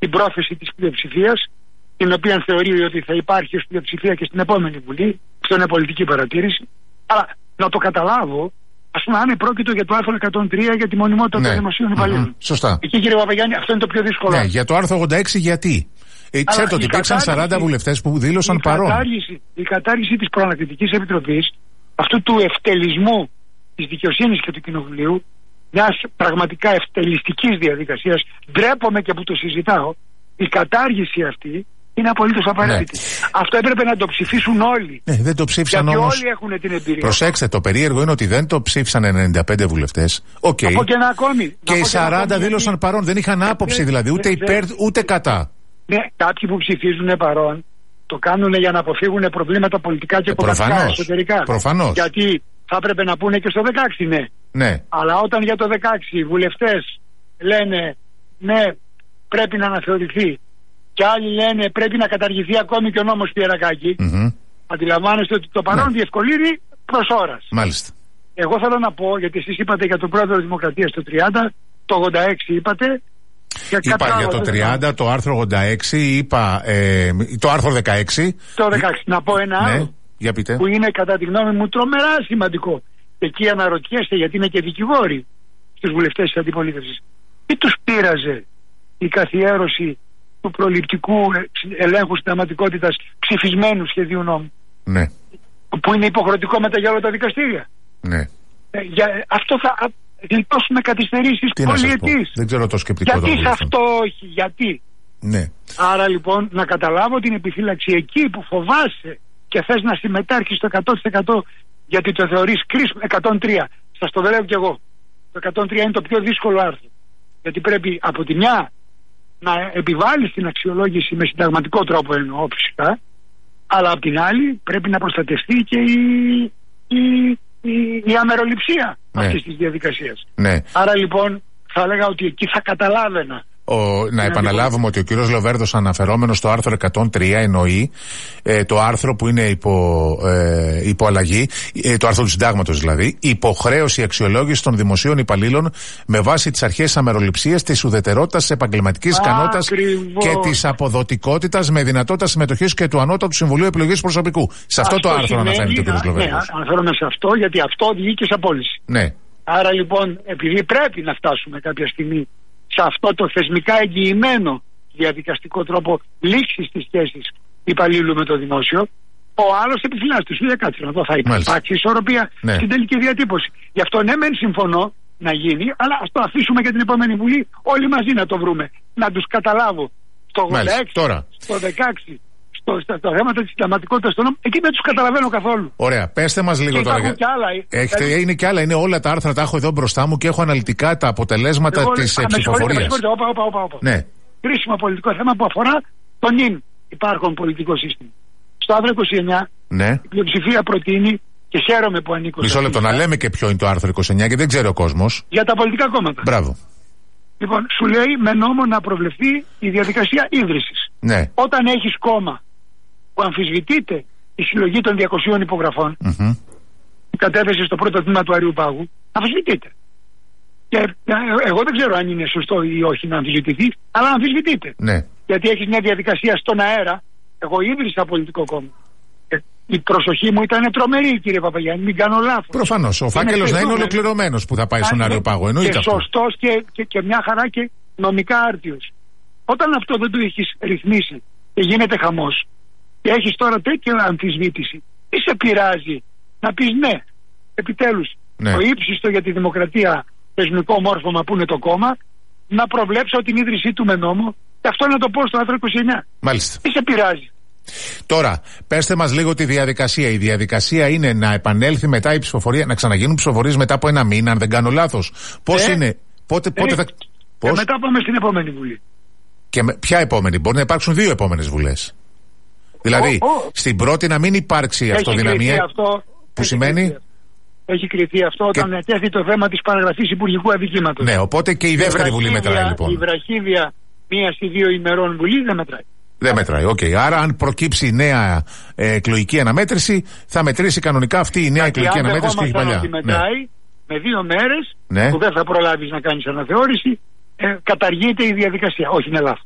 την πρόθεση της πλειοψηφίας, την οποία θεωρεί ότι θα υπάρχει ως πλειοψηφία και στην επόμενη Βουλή. Αυτό είναι πολιτική παρατήρηση. Αλλά να το καταλάβω, ας πούμε, αν πρόκειται για το άρθρο 103 για τη μονιμότητα των δημοσίων υπαλλήλων. Σωστά. Εκεί, κύριε Παπαγιάννη, αυτό είναι το πιο δύσκολο. Ναι, για το άρθρο 86 γιατί. Ξέρετε ότι υπήρξαν 40 βουλευτές που δήλωσαν παρόν. Η κατάργηση της Προανακριτικής Επιτροπής, αυτού του ευτελισμού της δικαιοσύνης και του Κοινοβουλίου, μιας πραγματικά ευτελιστικής διαδικασίας, ντρέπομαι και που το συζητάω, η κατάργηση αυτή είναι απολύτως απαραίτητη. Ναι. Αυτό έπρεπε να το ψηφίσουν όλοι. Ναι, δεν το ψήφισαν γιατί όμως. Όλοι έχουν την εμπειρία. Προσέξτε, το περίεργο είναι ότι δεν το ψήφισαν 95 βουλευτές. Okay. Από και ένα ακόμη. Και οι 40 δήλωσαν παρόν. Δεν είχαν άποψη δηλαδή, ούτε υπέρ ούτε κατά. Ναι, κάποιοι που ψηφίζουν παρόν το κάνουν για να αποφύγουν προβλήματα πολιτικά και κομματικά εσωτερικά. Προφανώς. Γιατί θα έπρεπε να πούνε και στο 16 ναι. Ναι. Αλλά όταν για το 16 οι βουλευτές λένε ναι, πρέπει να αναθεωρηθεί, και άλλοι λένε πρέπει να καταργηθεί ακόμη και ο νόμος Πιερακάκη, αντιλαμβάνεστε ότι το παρόν διευκολύνει προς ώρας. Μάλιστα. Εγώ θέλω να πω, γιατί εσείς είπατε για τον πρόεδρο της Δημοκρατίας το 30, το 86 είπατε. Είπα για το 30, το άρθρο 86, είπα το άρθρο 16. Το 16. Να πω ένα άλλο, για πείτε. που είναι κατά τη γνώμη μου τρομερά σημαντικό. Εκεί αναρωτιέστε, γιατί είναι και δικηγόροι στους βουλευτές της αντιπολίτευσης. Τι τους πείραζε η καθιέρωση του προληπτικού ελέγχου συνταγματικότητας ψηφισμένου σχεδίου νόμου. Ναι. Που είναι υποχρεωτικό μετά για όλα τα δικαστήρια. Ναι. Αυτό θα γλιτώσουμε καθυστερήσεις πολυετής. Δεν ξέρω το σκεπτικό. Γιατί σε αυτό όχι, γιατί. Ναι. Άρα λοιπόν να καταλάβω την επιφύλαξη εκεί που φοβάσαι και θες να συμμετάρχεις στο 100% γιατί το θεωρείς κρίσιμο. 103. Σας το λέω κι εγώ. Το 103 είναι το πιο δύσκολο άρθρο. Γιατί πρέπει από τη μια να επιβάλλεις την αξιολόγηση με συνταγματικό τρόπο, εννοώ φυσικά, αλλά από την άλλη πρέπει να προστατευτεί και η αμεροληψία αυτής της διαδικασίας. Ναι. Άρα λοιπόν θα έλεγα ότι εκεί θα καταλάβαινα. Να επαναλάβουμε ότι ο κύριος Λοβέρδος, αναφερόμενος στο άρθρο 103, εννοεί το άρθρο που είναι υπό αλλαγή, το άρθρο του συντάγματος δηλαδή, υποχρέωση αξιολόγηση των δημοσίων υπαλλήλων με βάση τις αρχές της αμεροληψίας, της ουδετερότητας, της επαγγελματικής ικανότητας και της αποδοτικότητας, με δυνατότητα συμμετοχής και του Ανώτατου Συμβουλίου Επιλογής Προσωπικού. Σε αυτό το άρθρο αναφέρεται ο κύριος Λοβέρδος. Ναι, αναφέρομαι σε αυτό, γιατί αυτό οδηγεί και σε απόλυση. Ναι. Άρα λοιπόν, επειδή πρέπει να φτάσουμε κάποια στιγμή σε αυτό το θεσμικά εγγυημένο διαδικαστικό τρόπο λήξης της σχέσης υπαλλήλου με το δημόσιο, ο άλλος επιφυλάσσεται. Σου λέει κάτσε να δω, θα υπάρξει ισορροπία στην τελική διατύπωση. Γι' αυτό ναι, μεν συμφωνώ να γίνει, αλλά ας το αφήσουμε για την επόμενη Βουλή όλοι μαζί να το βρούμε. Να τους καταλάβω. Στο 86, στο 16. Στο θέμα της συνταγματικότητας των νόμων, εκεί δεν τους καταλαβαίνω καθόλου. Ωραία, πέστε μας λίγο τώρα. Είναι και άλλα, είναι όλα τα άρθρα, τα έχω εδώ μπροστά μου και έχω αναλυτικά τα αποτελέσματα της ψηφοφορίας. Ναι. Κρίσιμο πολιτικό θέμα που αφορά το νυν υπάρχον πολιτικό σύστημα. Στο άρθρο 29, ναι, η πλειοψηφία προτείνει, και χαίρομαι που ανήκω. Μισό λεπτό, να λέμε και ποιο είναι το άρθρο 29, γιατί δεν ξέρει ο κόσμος. Για τα πολιτικά κόμματα. Μπράβο. Λοιπόν, σου λέει με νόμο να προβλεφθεί η διαδικασία ίδρυσης. Ναι. Όταν έχεις κόμμα που αμφισβητείται η συλλογή των 200 υπογραφών, που κατέθεσε στο πρώτο τμήμα του Αριού Πάγου, αμφισβητείται. Και εγώ δεν ξέρω αν είναι σωστό ή όχι να αμφισβητηθεί, αλλά αμφισβητείται. Ναι. Γιατί έχεις μια διαδικασία στον αέρα. Εγώ ίδρυσα πολιτικό κόμμα. Η προσοχή μου ήταν τρομερή, κύριε Παπαγιάννη, μην κάνω λάθος. Προφανώς. Ο φάκελος να είναι ολοκληρωμένος που θα πάει στον Άριο Πάγο. Εννοείται αυτό. Σωστός και μια χαρά και νομικά άρτιος. Όταν αυτό δεν το έχεις ρυθμίσει και γίνεται χαμός, και έχεις τώρα τέτοια αμφισβήτηση, τι σε πειράζει να πεις ναι, επιτέλους, το ύψιστο για τη δημοκρατία θεσμικό μόρφωμα που είναι το κόμμα, να προβλέψω την ίδρυσή του με νόμο, και αυτό να το πω στο άρθρο 29. Μάλιστα. Τι σε πειράζει. Τώρα, πέστε μας λίγο τη διαδικασία. Η διαδικασία είναι να επανέλθει μετά η ψηφοφορία, να ξαναγίνουν ψηφοφορίες μετά από ένα μήνα, αν δεν κάνω λάθος. Πώς είναι, πότε θα. Και μετά πάμε στην επόμενη Βουλή. Και ποια επόμενη, μπορεί να υπάρξουν 2 επόμενες βουλές. Δηλαδή, στην πρώτη να μην υπάρξει αυτοδυναμία. Αυτό, που σημαίνει. Έχει κριθεί αυτό όταν τέθη το θέμα της παραγραφής υπουργικού αδικήματος. Ναι, οπότε και η δεύτερη Βουλή μετράει λοιπόν. Η βραχίδια 1 ή 2 ημερών Βουλή δεν μετράει. Δεν μετράει, Άρα, αν προκύψει νέα εκλογική αναμέτρηση, θα μετρήσει κανονικά αυτή η νέα εκλογική αναμέτρηση και η παλιά. Ότι μετράει με 2 μέρες που δεν θα προλάβεις να κάνεις αναθεώρηση, καταργείται η διαδικασία. Όχι, είναι λάθος.